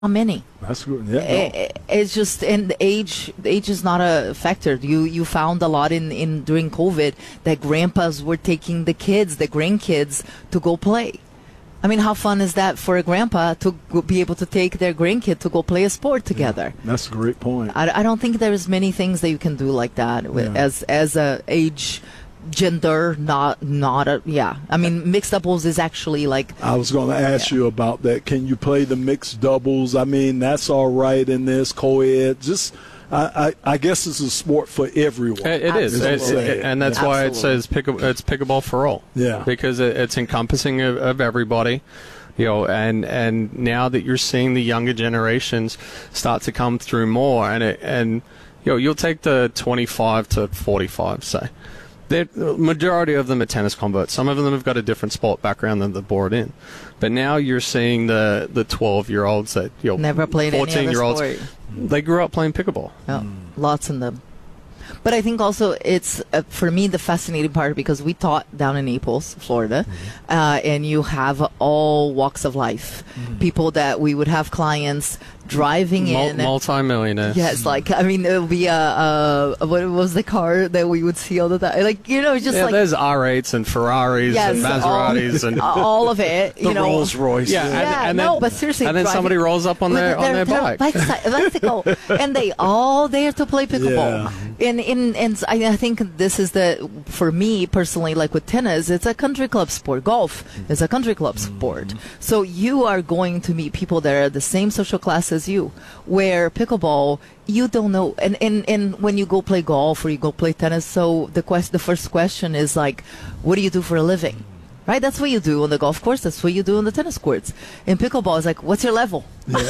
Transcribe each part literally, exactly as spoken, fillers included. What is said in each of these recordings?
many. That's good. Yeah, no. It, it's just, and age age is not a factor. You you found a lot in, in during COVID that grandpas were taking the kids, the grandkids, to go play. I mean, how fun is that for a grandpa to go, be able to take their grandkid to go play a sport together? Yeah, that's a great point. I, I don't think there's many things that you can do like that with, Yeah. as as a age. Gender, not not a yeah. I mean, mixed doubles is actually like. I was going to ask Yeah. you about that. Can you play the mixed doubles? I mean, that's all right in this co-ed. Just, I, I, I guess it's a sport for everyone. It, it is, Absolutely. It's- it- and that's why it says pick, it's pickleball for all. Yeah. because it, it's encompassing of, of everybody. You know, and and now that you're seeing the younger generations start to come through more, and it, and you know, you'll take the twenty-five to forty-five, say. The majority of them are tennis converts. Some of them have got a different sport background than they're bored in. But now you're seeing the the twelve-year-olds that, you know, Never played any other fourteen-year-olds. sport. They grew up playing pickleball. Yeah, lots in them. But I think also it's, uh, for me, the fascinating part, because we taught down in Naples, Florida, uh, and you have all walks of life. People that we would have clients driving Mul- in. multi-millionaires. Yes, like, I mean, it would be a, a, what was the car that we would see all the time? Like, you know, just Yeah, like. there's R eights and Ferraris Yes, and all- Maseratis and all of it. You The know. Rolls Royce. yeah, and, Yeah, and no, then, but seriously, and then driving- somebody rolls up on with their on their bike. bicycle, bicycle, and they all there to play pickleball. Yeah. And in and I, I think this is the, for me personally, like with tennis, it's a country club sport. Golf is a country club sport. So you are going to meet people that are the same social class as you. Where pickleball, you don't know, and, and, and when you go play golf or you go play tennis, so the quest, the first question is like, what do you do for a living? Right? That's what you do on the golf course. That's what you do on the tennis courts. In pickleball, it's like, what's your level?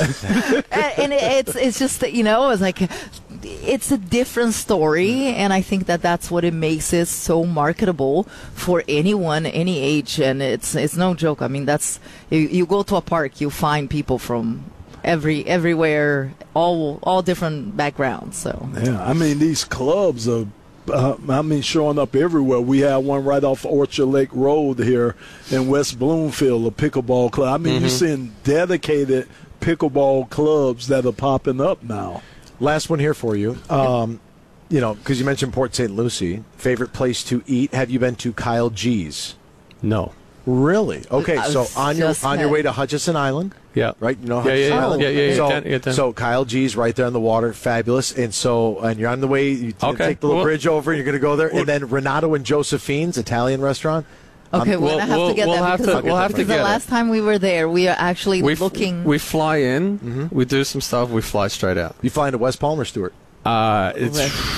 and and it, it's it's just that, you know, it's like, it's a different story, and I think that that's what it makes it so marketable for anyone, any age, and it's it's no joke. I mean, that's, you, you go to a park, you find people from every everywhere, all all different backgrounds. So Yeah, I mean, these clubs are, uh, I mean, showing up everywhere. We have one right off Orchard Lake Road here in West Bloomfield, a pickleball club. I mean, Mm-hmm. you're seeing dedicated pickleball clubs that are popping up now. Last one here for you. Um, you know, because you mentioned Port Saint Lucie. Favorite place to eat? Have you been to Kyle G's? No. Really? Okay, I so was on your just on your had- way to Hutchison Island, Yeah. right? You know Yeah, Hutchison yeah, yeah. Island. Yeah, yeah, yeah. So, Ten- yeah, ten. so Kyle G's right there on the water, fabulous. And so, and you're on the way. You t- Okay, take the little well- bridge over. You're going to go there, and then Renato and Josephine's Italian restaurant. okay, we'll- we're gonna have we'll- to get we'll that have because, to- we'll have to because get the it. last time we were there, we are actually We f- looking. we fly in, we do some stuff, we fly straight out. You fly into West Palmer, Stuart. Uh, it's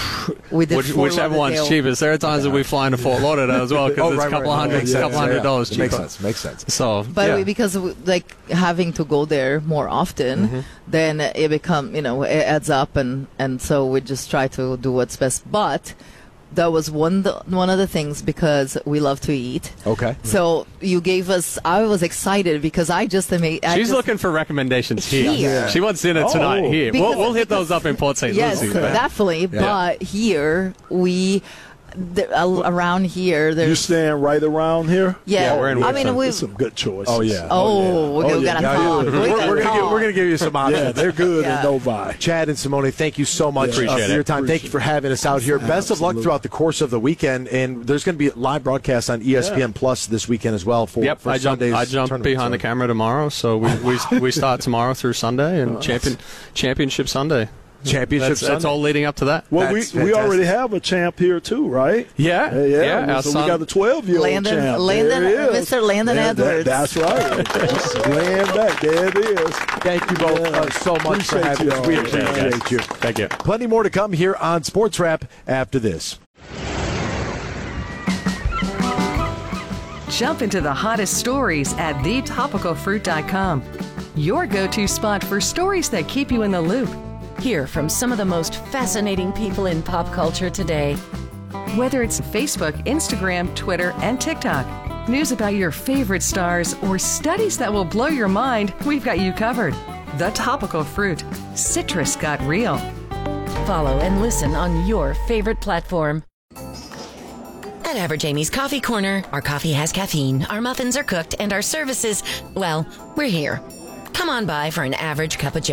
we did which, Fort whichever one's Lauderdale. cheapest. There are times that we fly into Fort Lauderdale as well because Oh, it's right, a couple right, right. hundred, Makes sense. couple hundred Yeah, dollars yeah. cheaper. Makes sense. Makes sense. So, But yeah. we, because we, like having to go there more often, Mm-hmm. then it become, you know, it adds up, and and so we just try to do what's best. But that was one the, one of the things, because we love to eat. Okay. So you gave us. I was excited because I just made. I She's just, looking for recommendations here. Here. She wants dinner tonight Oh. here. Because- We'll, we'll hit those up in Port Saint Yes, Lucie. but- definitely. But here we. The, uh, around here, You there's staying right around here? yeah. Yeah, we're in I mean, Wilson. we. There's some good choices. Oh, yeah. Oh, we Oh, yeah. gotta Yeah, talk. yeah. We We're, gotta we're gonna give, talk. we're gonna give you some options. Yeah, they're good Yeah. in Novi. Chad and Simone, thank you so much uh, Appreciate for your it. time. Thank you for having us out here. Best of luck Absolutely. throughout the course of the weekend, and there's going to be live broadcasts on E S P N Plus this weekend as well for, Yep, for I jump, Sunday's I jump tournament. behind the So- camera tomorrow, so we we, we start tomorrow through Sunday and champion championship Sunday. Championship That's, that's Sunday. all leading up to that. Well, we, That's we fantastic. already have a champ here too, right? Yeah, Yeah, yeah. yeah. Our so son- we got the twelve-year-old Landon- champ. Landon- There he is. Mister Landon Yeah, that- Edwards. that's right. Just laying back. There it is. Thank you both uh, so much for Appreciate having us. y'all. We Appreciate appreciate you. Thank you. Plenty more to come here on Sports Wrap after this. Jump into the hottest stories at the topical fruit dot com. Your go-to spot for stories that keep you in the loop. Hear from some of the most fascinating people in pop culture today. Whether it's Facebook, Instagram, Twitter, and TikTok, news about your favorite stars, or studies that will blow your mind, we've got you covered. The Topical Fruit. Citrus got real. Follow and listen on your favorite platform. At Average Amy's Coffee Corner, our coffee has caffeine, our muffins are cooked, and our services, well, we're here. Come on by for an average cup of